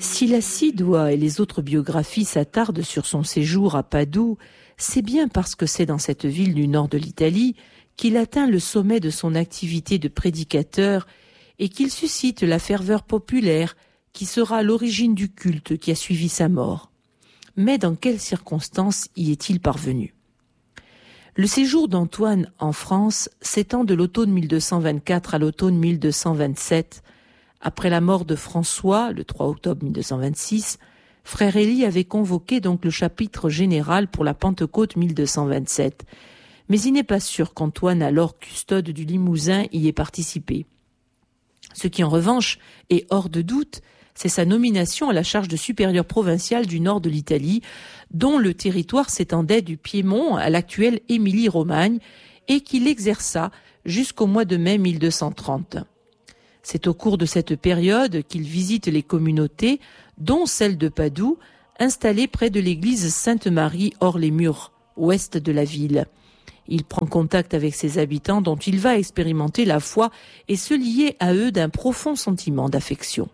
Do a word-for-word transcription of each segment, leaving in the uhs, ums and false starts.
Si la Sidois et les autres biographies s'attardent sur son séjour à Padoue, c'est bien parce que c'est dans cette ville du nord de l'Italie qu'il atteint le sommet de son activité de prédicateur et qu'il suscite la ferveur populaire qui sera à l'origine du culte qui a suivi sa mort. Mais dans quelles circonstances y est-il parvenu ? Le séjour d'Antoine en France s'étend de l'automne mille deux cent vingt-quatre à l'automne mille deux cent vingt-sept. Après la mort de François, le trois octobre mille deux cent vingt-six, frère Élie avait convoqué donc le chapitre général pour la Pentecôte mille deux cent vingt-sept. Mais il n'est pas sûr qu'Antoine, alors custode du Limousin, y ait participé. Ce qui, en revanche, est hors de doute, c'est sa nomination à la charge de supérieur provincial du nord de l'Italie, dont le territoire s'étendait du Piémont à l'actuelle Émilie-Romagne, et qu'il exerça jusqu'au mois de mai mille deux cent trente. C'est au cours de cette période qu'il visite les communautés, dont celle de Padoue, installée près de l'église Sainte-Marie hors les murs, ouest de la ville. Il prend contact avec ses habitants dont il va expérimenter la foi et se lier à eux d'un profond sentiment d'affection.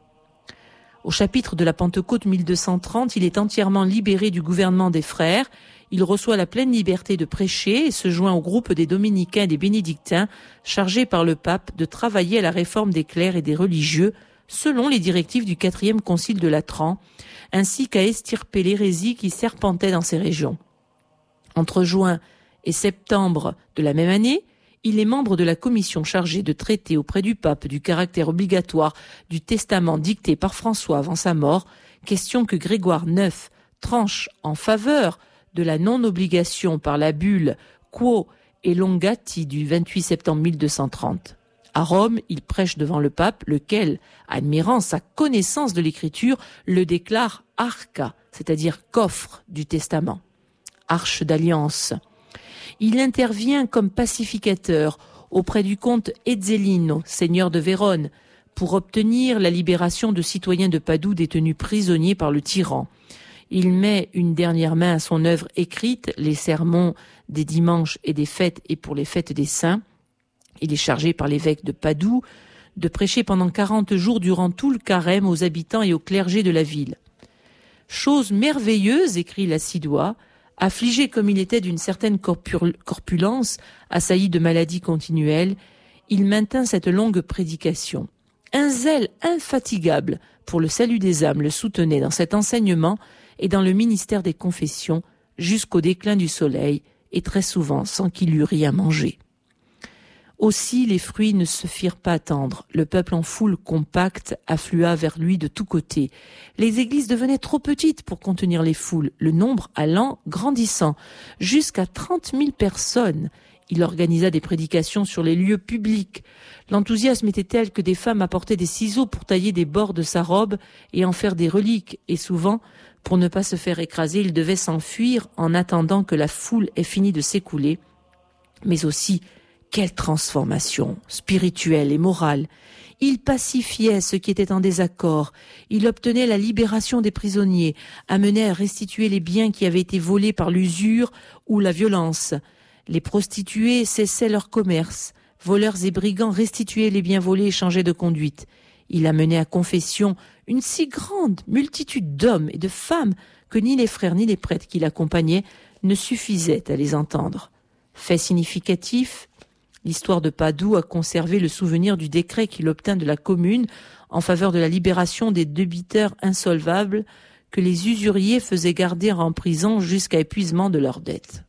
Au chapitre de la Pentecôte mille deux cent trente, il est entièrement libéré du gouvernement des frères. Il reçoit la pleine liberté de prêcher et se joint au groupe des dominicains et des bénédictins chargés par le pape de travailler à la réforme des clercs et des religieux selon les directives du quatrième concile de Latran, ainsi qu'à extirper l'hérésie qui serpentait dans ces régions. Entre juin et septembre de la même année, il est membre de la commission chargée de traiter auprès du pape du caractère obligatoire du testament dicté par François avant sa mort, question que Grégoire neuf tranche en faveur de la non-obligation par la bulle Quo Elongati du vingt-huit septembre mille deux cent trente. À Rome, il prêche devant le pape, lequel, admirant sa connaissance de l'écriture, le déclare arca, c'est-à-dire coffre du testament, arche d'alliance. Il intervient comme pacificateur auprès du comte Ezzelino, seigneur de Vérone, pour obtenir la libération de citoyens de Padoue détenus prisonniers par le tyran. Il met une dernière main à son œuvre écrite, les sermons des dimanches et des fêtes et pour les fêtes des saints. Il est chargé par l'évêque de Padoue de prêcher pendant quarante jours durant tout le carême aux habitants et au clergé de la ville. Chose merveilleuse, écrit la Sidois, affligé comme il était d'une certaine corpul- corpulence, assailli de maladies continuelles, il maintint cette longue prédication. Un zèle infatigable pour le salut des âmes le soutenait dans cet enseignement et dans le ministère des confessions jusqu'au déclin du soleil, et très souvent sans qu'il eût rien mangé. Aussi les fruits ne se firent pas attendre. Le peuple en foule compacte afflua vers lui de tous côtés. Les églises devenaient trop petites pour contenir les foules, le nombre allant grandissant, jusqu'à trente mille personnes. Il organisa des prédications sur les lieux publics. L'enthousiasme était tel que des femmes apportaient des ciseaux pour tailler des bords de sa robe et en faire des reliques, et souvent, pour ne pas se faire écraser, il devait s'enfuir en attendant que la foule ait fini de s'écouler. Mais aussi, quelle transformation spirituelle et morale! Il pacifiait ceux qui étaient en désaccord. Il obtenait la libération des prisonniers, amenait à restituer les biens qui avaient été volés par l'usure ou la violence. Les prostituées cessaient leur commerce. Voleurs et brigands restituaient les biens volés et changeaient de conduite. Il amenait à confession une si grande multitude d'hommes et de femmes que ni les frères ni les prêtres qui l'accompagnaient ne suffisaient à les entendre. Fait significatif, l'histoire de Padoue a conservé le souvenir du décret qu'il obtint de la commune en faveur de la libération des débiteurs insolvables que les usuriers faisaient garder en prison jusqu'à épuisement de leurs dettes.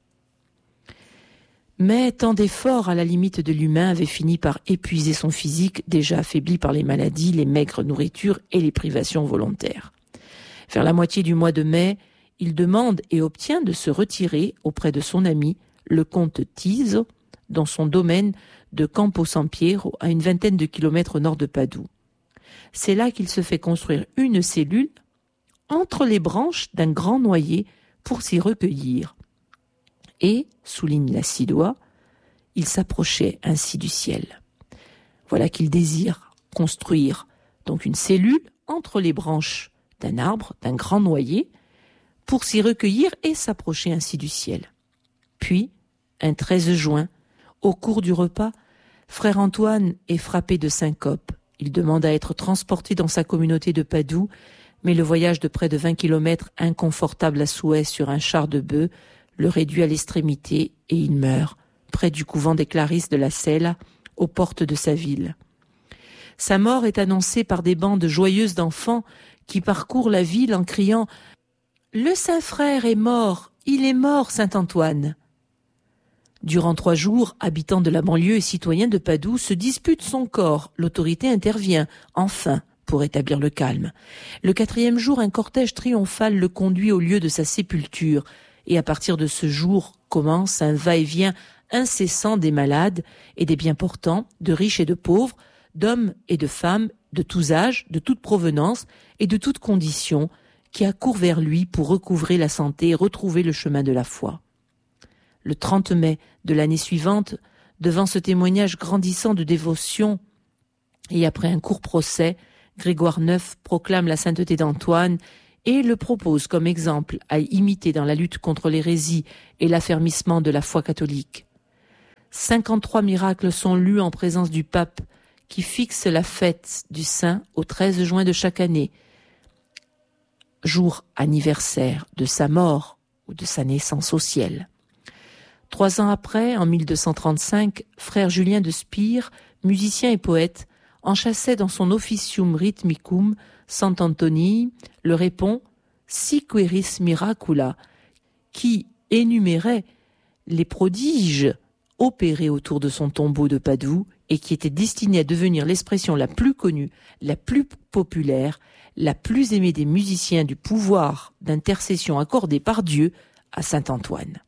Mais tant d'efforts à la limite de l'humain avaient fini par épuiser son physique, déjà affaibli par les maladies, les maigres nourritures et les privations volontaires. Vers la moitié du mois de mai, il demande et obtient de se retirer auprès de son ami, le comte Tiso, dans son domaine de Campo San Piero, à une vingtaine de kilomètres au nord de Padoue. C'est là qu'il se fait construire une cellule entre les branches d'un grand noyer pour s'y recueillir. Et, souligne la Sidois, il s'approchait ainsi du ciel. Voilà qu'il désire construire donc une cellule entre les branches d'un arbre, d'un grand noyer, pour s'y recueillir et s'approcher ainsi du ciel. Puis, un treize juin, au cours du repas, frère Antoine est frappé de syncope. Il demande à être transporté dans sa communauté de Padoue, Mais le voyage de près de vingt kilomètres, inconfortable à souhait sur un char de bœuf, le réduit à l'extrémité et il meurt, près du couvent des Clarisses de la Celle, aux portes de sa ville. Sa mort est annoncée par des bandes joyeuses d'enfants qui parcourent la ville en criant « Le Saint-Frère est mort, il est mort, Saint-Antoine !» Durant trois jours, habitants de la banlieue et citoyens de Padoue se disputent son corps. L'autorité intervient, enfin, pour établir le calme. Le quatrième jour, un cortège triomphal le conduit au lieu de sa sépulture. Et à partir de ce jour commence un va-et-vient incessant des malades et des bien portants, de riches et de pauvres, d'hommes et de femmes, de tous âges, de toute provenance et de toutes conditions, qui accourent vers lui pour recouvrer la santé et retrouver le chemin de la foi. Le trente mai de l'année suivante, devant ce témoignage grandissant de dévotion, et après un court procès, Grégoire neuf proclame la sainteté d'Antoine et le propose comme exemple à imiter dans la lutte contre l'hérésie et l'affermissement de la foi catholique. cinquante-trois miracles sont lus en présence du pape, qui fixe la fête du saint au treize juin de chaque année, jour anniversaire de sa mort ou de sa naissance au ciel. Trois ans après, en mille deux cent trente-cinq, frère Julien de Spire, musicien et poète, enchâssait dans son Officium Rhythmicum Sant'Antoni le répond Si queris miracula, qui énumérait les prodiges opérés autour de son tombeau de Padoue et qui était destiné à devenir l'expression la plus connue, la plus populaire, la plus aimée des musiciens du pouvoir d'intercession accordé par Dieu à saint Antoine.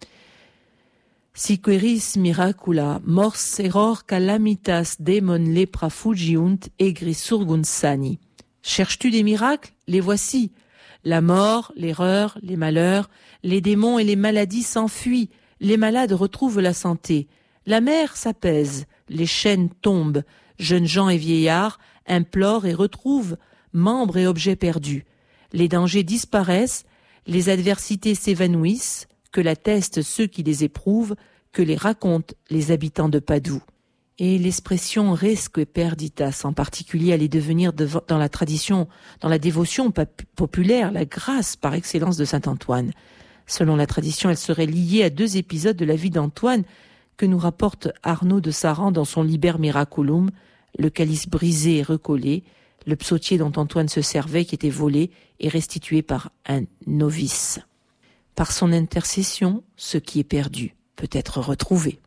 Si queris miracula mors error calamitas demon lepra fugiunt egri surgunt sani. Cherches-tu des miracles? Les voici. La mort, l'erreur, les malheurs, les démons et les maladies s'enfuient. Les malades retrouvent la santé. La mer s'apaise. Les chaînes tombent. Jeunes gens et vieillards implorent et retrouvent membres et objets perdus. Les dangers disparaissent. Les adversités s'évanouissent. Que l'attestent ceux qui les éprouvent, que les racontent les habitants de Padoue. Et l'expression resque perditas en particulier allait devenir de, dans la tradition, dans la dévotion populaire, la grâce par excellence de saint Antoine. Selon la tradition, elle serait liée à deux épisodes de la vie d'Antoine que nous rapporte Arnaud de Saran dans son Liber Miraculum, le calice brisé et recollé, le psautier dont Antoine se servait qui était volé et restitué par un novice. Par son intercession, ce qui est perdu peut être retrouvé.